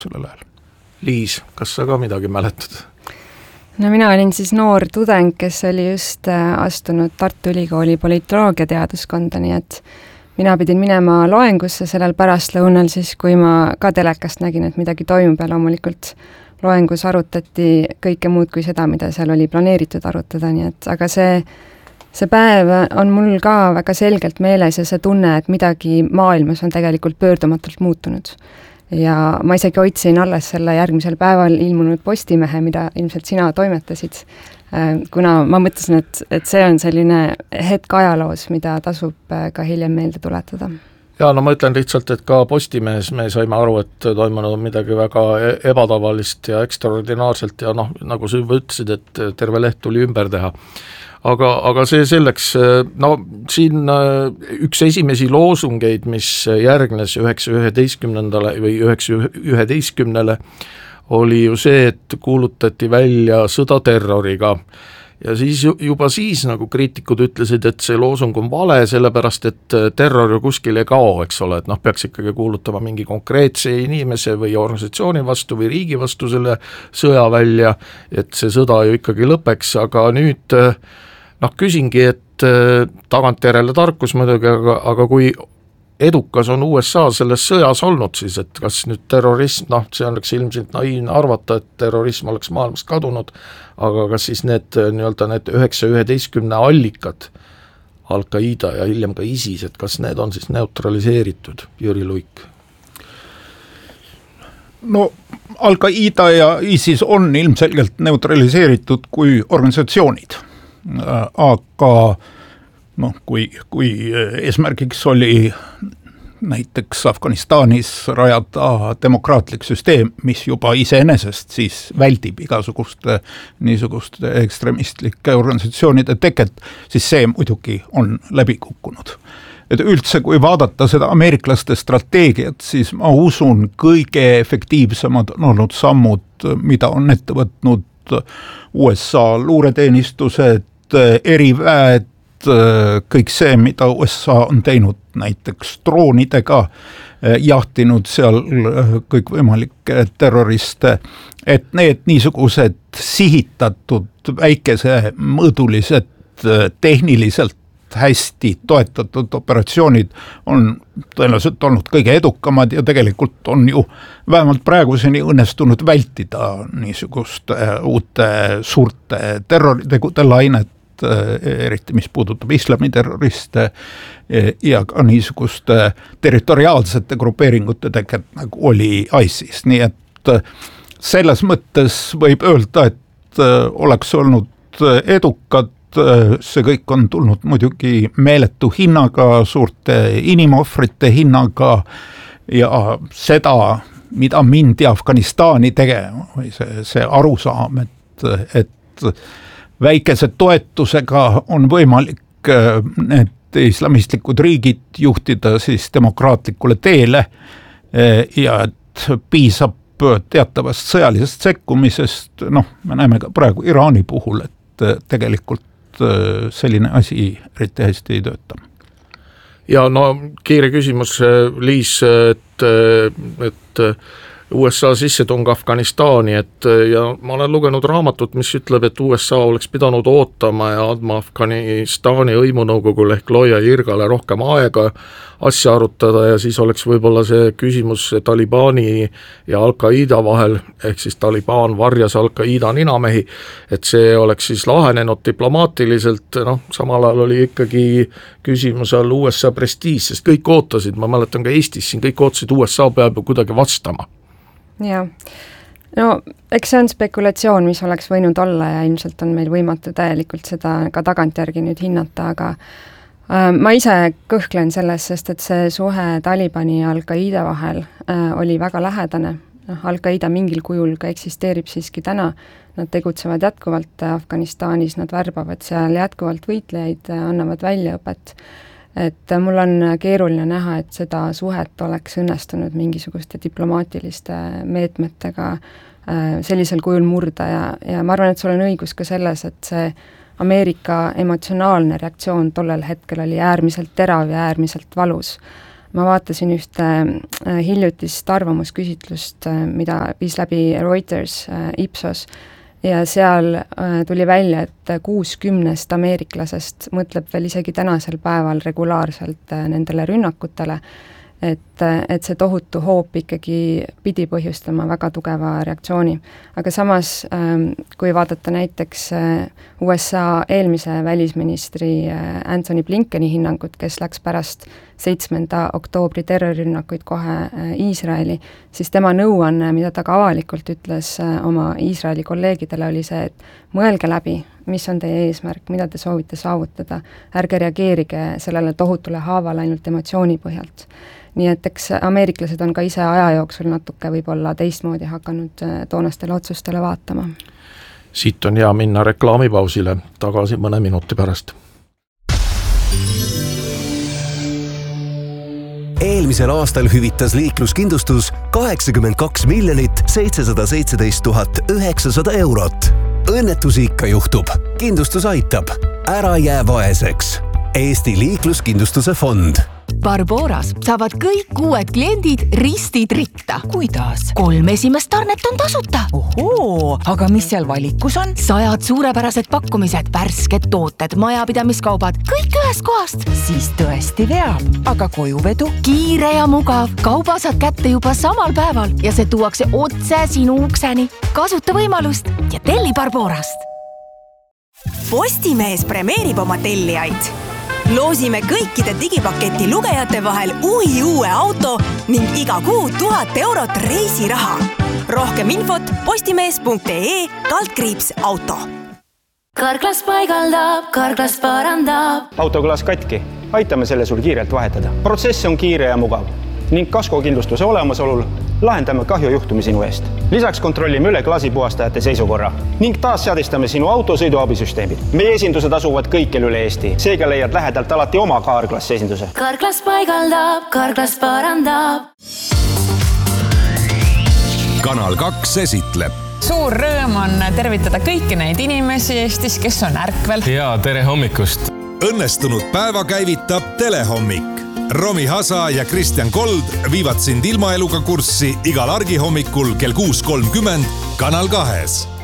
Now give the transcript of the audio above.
sellel ajal. Liis, kas sa ka midagi mäletad? No mina olin siis noor tudeng, kes oli just astunud Tartu Ülikooli politoloogia teaduskonda, nii et mina pidin minema loengusse sellel pärastlõunal siis, kui ma ka telekast nägin, et midagi toimub ja loomulikult loengus arutati kõike muud kui seda, mida seal oli planeeritud arutada, nii et aga see päev on mul ka väga selgelt meeles ja see tunne, et midagi maailmas on tegelikult pöördumatult muutunud. Ja ma isegi hoidsin alles selle järgmisel päeval ilmunud Postimehe, mida ilmselt sina toimetasid, kuna ma mõtlesin, et see on selline hetk ajaloos, mida tasub ka hiljem meelde tuletada. Ja no ma ütlen lihtsalt, et ka Postimehes me saime aru, et toimunud on midagi väga ebatavalist ja ekstraordinaarselt ja noh, nagu sa juba ütlesid, et terve leht tuli ümber teha. Aga see selleks, no siin üks esimesi loosungeid, mis järgnes 9.11. või 9.11. oli ju see, et kuulutati välja sõda terroriga. Ja siis juba siis nagu kriitikud ütlesid, et see loosung on vale, sellepärast et terror ju kuskil ei kao, eks ole, et noh, peaks ikkagi kuulutama mingi konkreetse inimese või organisatsiooni vastu või riigi vastu selle sõja välja, et see sõda ju ikkagi lõpeks, aga nüüd noh, küsingi, et tagantjärele tarkus muidugi, aga kui edukas on USA selles sõjas olnud siis, et kas nüüd terrorism, noh, see oleks ilmselt naiivne arvata, et terrorism oleks maailmast kadunud, aga kas siis need 9.11. allikad, Al-Qaida ja hiljem ka ISIS, et kas need on siis neutraliseeritud, Jüri Luik? No Al-Qaida ja ISIS on ilmselgelt neutraliseeritud kui organisatsioonid. Aga noh, kui eesmärgiks oli näiteks Afganistanis rajada demokraatlik süsteem, mis juba iseenesest siis väldib igasuguste niisuguste ekstremistlike organisatsioonide teket, siis see muidugi on läbi kukkunud. Et üldse, kui vaadata seda ameeriklaste strateegiat, siis ma usun, kõige efektiivsemad on olnud sammud, mida on ette võtnud USA luureteenistused, eriväed, kõik see, mida USA on teinud näiteks droonidega, jahtinud seal kõikvõimalikke terroriste, et need niisugused sihitatud väikese mõõdulised tehniliselt hästi toetatud operatsioonid on tõenäoliselt olnud kõige edukamad ja tegelikult on ju vähemalt praeguseni õnnestunud vältida niisugust uute suurte terroritegude lainet, eriti mis puudutab islamiterroriste ja ka niisuguste territoriaalsete grupeeringute teket, nagu oli ISIS. Nii et selles mõttes võib öelda, et oleks olnud edukad, see kõik on tulnud muidugi meeletu hinnaga, suurte inimohvrite hinnaga ja seda, mida mindi Afganistani tegema, või see arusaam, et väikese toetusega on võimalik need islamistlikud riigid juhtida siis demokraatlikule teele ja et piisab teatavast sõjalisest sekkumisest, noh, me näeme ka praegu Iraani puhul, et tegelikult selline asi eriti hästi ei tööta. Ja no kiire küsimus, Liis, et USA sissetung Afganistani, et ja ma olen lugenud raamatut, mis ütleb, et USA oleks pidanud ootama ja andma Afganistani hõimunõukogule ehk Loia Jirgale rohkem aega asja arutada ja siis oleks võib-olla see küsimus Talibani ja Al-Qaida vahel, ehk siis Taliban varjas Al-Qaida ninamehi, et see oleks siis lahenenud diplomaatiliselt, noh, samal ajal oli ikkagi küsimus all USA prestiis, sest kõik ootasid, ma mäletan ka Eestis siin, kõik ootasid USA peab kuidagi vastama. Jaa, no eks see on spekulatsioon, mis oleks võinud olla ja ilmselt on meil võimatu täielikult seda ka tagantjärgi nüüd hinnata, aga ma ise kõhklen selles, sest et see suhe Talibani ja Al-Qaida vahel oli väga lähedane. Al-Qaida mingil kujul ka eksisteerib siiski täna, nad tegutsevad jätkuvalt Afganistanis, nad värbavad seal jätkuvalt võitlejaid, annavad väljaõpet. Et mul on keeruline näha, et seda suhet oleks õnnestunud mingisuguste diplomaatiliste meetmetega sellisel kujul murda ja ma arvan, et sul on õigus ka selles, et see Ameerika emotsionaalne reaktsioon tollel hetkel oli äärmiselt terav ja äärmiselt valus. ma vaatasin ühte hiljutist arvamusküsitlust, mida viis läbi Reuters, Ipsos, ja seal tuli välja, et 60 ameeriklasest mõtleb veel isegi tänasel päeval regulaarselt nendele rünnakutele, et see tohutu hoop ikkagi pidi põhjustama väga tugeva reaktsiooni. Aga samas, kui vaadata näiteks USA eelmise välisministri Antony Blinkeni hinnangut, kes läks pärast 7. oktoobri terrorirünnakuid kohe Iisraeli, siis tema nõuanne, mida ta ka avalikult ütles oma Iisraeli kolleegidele, oli see, et mõelge läbi, mis on teie eesmärk, mida te soovite saavutada, ärge reageerige sellele tohutule haavale ainult emotsiooni põhjalt. Nii et eks ameeriklased on ka ise aja jooksul natuke võib-olla teistmoodi hakanud toonastele otsustele vaatama. Siit on hea minna reklaamipausile, tagasi mõne minuti pärast. Eelmisel aastal hüvitas liikluskindlustus 82 717 900 eurot. Õnnetusi ikka juhtub. Kindlustus aitab. Ära jää vaeseks. Eesti liikluskindlustuse fond. Barboras saavad kõik uued kliendid ristid ritta. Kuidas? 3 esimest tarnet on tasuta. Ohoo, aga mis seal valikus on? 100 suurepärased pakkumised, värsked tooted, majapidamiskaubad, kõik ühest kohast. Siis tõesti veab, aga kojuvedu? Kiire ja mugav, kauba saad kätte juba samal päeval ja see tuuakse otse sinu ukseni. Kasuta võimalust ja telli Barborast. Postimees premeerib oma tellijaid. Loosime kõikide digipaketi lugejate vahel uue auto ning iga kuu 1000 eurot reisiraha. Rohkem infot postimees.ee/auto. Carglass paigaldab, Carglass parandab. Autoklaas katki. Aitame selle sul kiirelt vahetada. Protsess on kiire ja mugav ning kaskokindlustuse olemasolul lahendame kahjujuhtumi sinu eest. Lisaks kontrollime üle klaasipuhastajate seisukorra ning taas seadistame sinu auto sõiduabisüsteemid. Meie esindused asuvad kõikjal üle Eesti. Seega leiad lähedalt alati oma Carglass esinduse. Carglass paigaldab, Carglass parandab. Kanal 2 esitleb. Suur rõõm on tervitada kõiki neid inimesi Eestis, kes on ärkvel. Ja tere hommikust. Õnnestunud päeva käivitab Telehommik. Romi Hasa ja Kristjan Kold viivad sind ilmaeluga kurssi igal argihommikul kell 6.30 Kanal 2.